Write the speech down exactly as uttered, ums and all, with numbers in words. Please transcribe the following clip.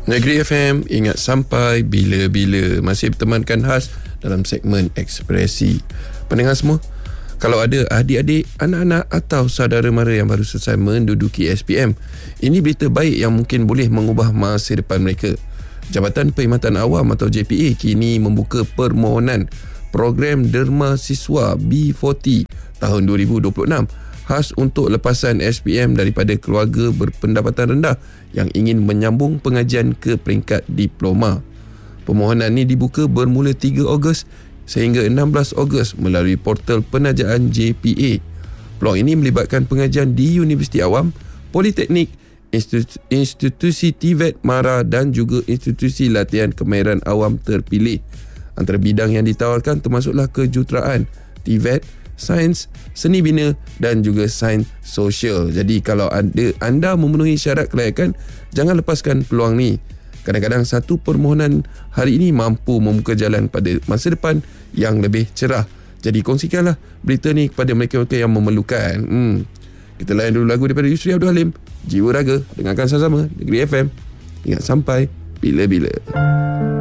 Negeri F M, ingat sampai bila-bila. Masih bertemankan khas dalam segmen Ekspresi. Pendengar semua, kalau ada adik-adik, anak-anak atau saudara mara yang baru selesai menduduki S P M, ini berita baik yang mungkin boleh mengubah masa depan mereka. Jabatan Perkhidmatan Awam atau J P A kini membuka permohonan program Derma Siswa B empat puluh tahun dua ribu dua puluh enam khas untuk lepasan S P M daripada keluarga berpendapatan rendah yang ingin menyambung pengajian ke peringkat diploma. Permohonan ini dibuka bermula tiga Ogos sehingga enam belas Ogos melalui portal penajaan J P A. Peluang ini melibatkan pengajian di Universiti Awam, Politeknik, institusi, institusi T V E T MARA dan juga institusi latihan kemahiran awam terpilih. Antara bidang yang ditawarkan termasuklah kejuruteraan, T V E T, sains, seni bina dan juga sains sosial. Jadi kalau anda, anda memenuhi syarat kelayakan, jangan lepaskan peluang ni. Kadang-kadang satu permohonan hari ini mampu membuka jalan pada masa depan yang lebih cerah. Jadi kongsikanlah berita ni kepada mereka-mereka yang memerlukan. Hmm. Kita layan dulu lagu daripada Yusri Abdul Halim, Jiwa Raga. Dengarkan sama-sama Negeri F M. Ingat sampai bila-bila.